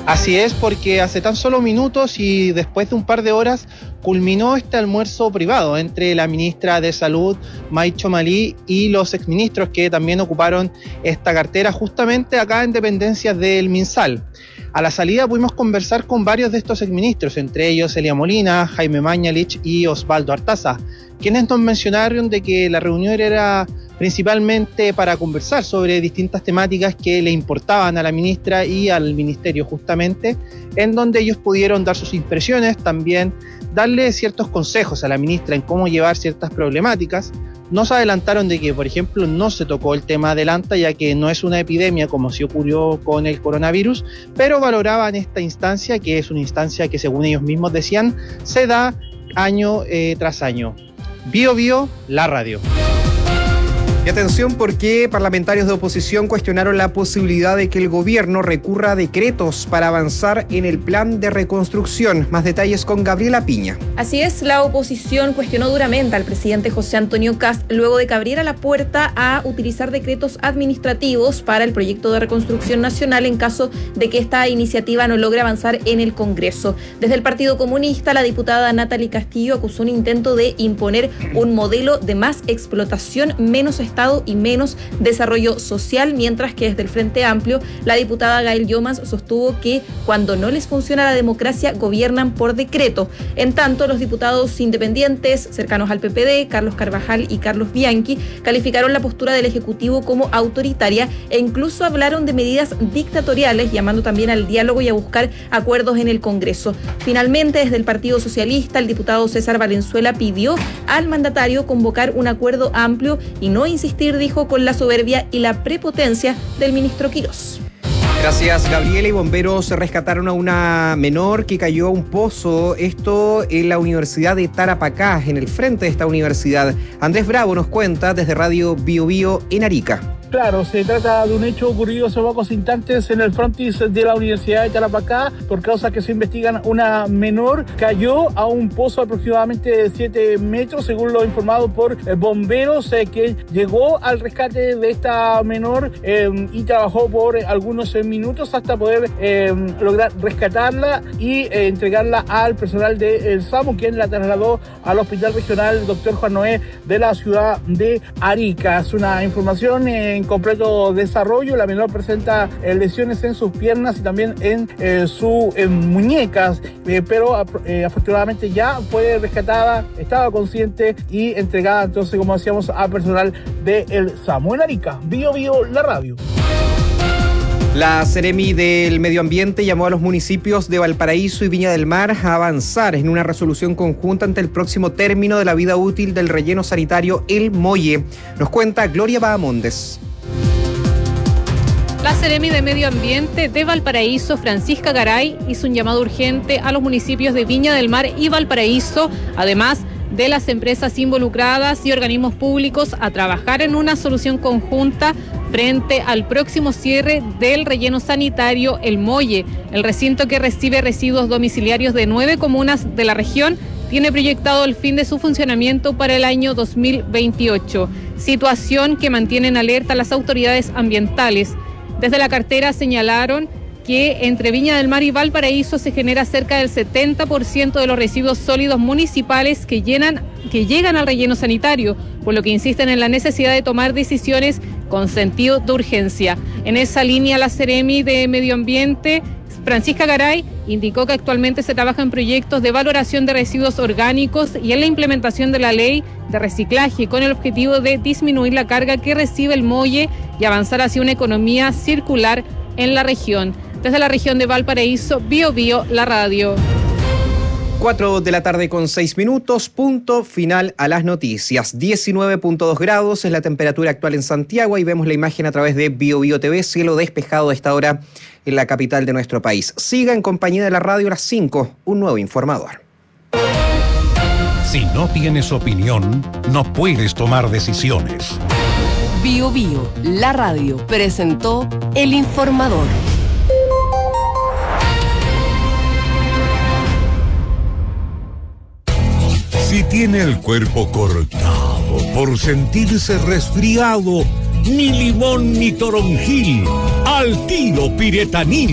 Así es, porque hace tan solo minutos y después de un par de horas culminó este almuerzo privado entre la ministra de Salud, May Chomali, y los exministros que también ocuparon esta cartera justamente acá en dependencias del MinSal. A la salida pudimos conversar con varios de estos exministros, entre ellos Elia Molina, Jaime Mañalich y Osvaldo Artaza, quienes nos mencionaron de que la reunión era principalmente para conversar sobre distintas temáticas que le importaban a la ministra y al ministerio justamente, en donde ellos pudieron dar sus impresiones, también darle ciertos consejos a la ministra en cómo llevar ciertas problemáticas. Nos adelantaron de que, por ejemplo, no se tocó el tema del ANTA, ya que no es una epidemia como sí ocurrió con el coronavirus, pero valoraban esta instancia, que es una instancia que, según ellos mismos decían, se da año tras año. Bio Bio, la radio. Y atención, porque parlamentarios de oposición cuestionaron la posibilidad de que el gobierno recurra a decretos para avanzar en el plan de reconstrucción. Más detalles con Gabriela Piña. Así es, la oposición cuestionó duramente al presidente José Antonio Kast luego de que abriera la puerta a utilizar decretos administrativos para el proyecto de reconstrucción nacional en caso de que esta iniciativa no logre avanzar en el Congreso. Desde el Partido Comunista, la diputada Natalie Castillo acusó un intento de imponer un modelo de más explotación, menos Estado y menos desarrollo social, mientras que desde el Frente Amplio la diputada Gail Yomas sostuvo que cuando no les funciona la democracia gobiernan por decreto. En tanto, los diputados independientes cercanos al PPD, Carlos Carvajal y Carlos Bianchi, calificaron la postura del Ejecutivo como autoritaria e incluso hablaron de medidas dictatoriales, llamando también al diálogo y a buscar acuerdos en el Congreso. Finalmente, desde el Partido Socialista, el diputado César Valenzuela pidió al mandatario convocar un acuerdo amplio y no insistir, dijo, con la soberbia y la prepotencia del ministro Quirós. Gracias, Gabriela. Y bomberos rescataron a una menor que cayó a un pozo, esto en la Universidad de Tarapacá, en el frente de esta universidad. Andrés Bravo nos cuenta desde Radio Bio Bio en Arica. Claro, se trata de un hecho ocurrido hace pocos instantes en el frontis de la Universidad de Tarapacá. Por causas que se investigan, una menor cayó a un pozo aproximadamente de 7 metros, según lo informado por bomberos, que llegó al rescate de esta menor y trabajó por algunos minutos hasta poder lograr rescatarla y entregarla al personal del SAMU, quien la trasladó al Hospital Regional Dr. Juan Noé de la ciudad de Arica. Es una información en completo desarrollo. La menor presenta lesiones en sus piernas y también en sus muñecas, pero afortunadamente ya fue rescatada, estaba consciente y entregada, entonces, como decíamos, a personal del SAMU. En Arica, Bio Bio, la radio. La Seremi del Medio Ambiente llamó a los municipios de Valparaíso y Viña del Mar a avanzar en una resolución conjunta ante el próximo término de la vida útil del relleno sanitario El Molle. Nos cuenta Gloria Bahamondes. La Seremi de Medio Ambiente de Valparaíso, Francisca Garay, hizo un llamado urgente a los municipios de Viña del Mar y Valparaíso, además de las empresas involucradas y organismos públicos, a trabajar en una solución conjunta frente al próximo cierre del relleno sanitario El Molle. El recinto, que recibe residuos domiciliarios de 9 comunas de la región, tiene proyectado el fin de su funcionamiento para el año 2028, situación que mantiene en alerta las autoridades ambientales. Desde la cartera señalaron que entre Viña del Mar y Valparaíso se genera cerca del 70% de los residuos sólidos municipales que llegan al relleno sanitario, por lo que insisten en la necesidad de tomar decisiones con sentido de urgencia. En esa línea, la Seremi de Medio Ambiente, Francisca Garay, indicó que actualmente se trabaja en proyectos de valoración de residuos orgánicos y en la implementación de la ley de reciclaje, con el objetivo de disminuir la carga que recibe el Molle y avanzar hacia una economía circular en la región. Desde la región de Valparaíso, Bio Bio, la radio. 4 de la tarde con 6 minutos, punto final a las noticias. 19.2 grados es la temperatura actual en Santiago y vemos la imagen a través de Bio Bio TV, cielo despejado a esta hora en la capital de nuestro país. Siga en compañía de la radio a las 5, un nuevo informador. Si no tienes opinión, no puedes tomar decisiones. Bio Bio, la radio, presentó El Informador. Si tiene el cuerpo cortado por sentirse resfriado, ni limón ni toronjil, al tiro Piretanil.